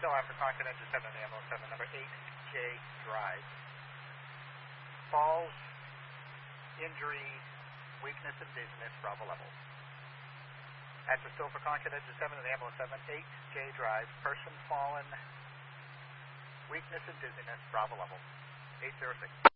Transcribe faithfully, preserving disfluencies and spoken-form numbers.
still after Concord Engine seven and Ambulance seven, number eight J Drive. Falls, injury, weakness, and dizziness, Bravo level. Answer still for Concord Engine seven and Ambulance seven, eight J Drive. Person fallen, weakness and dizziness, Bravo level. eight zero six.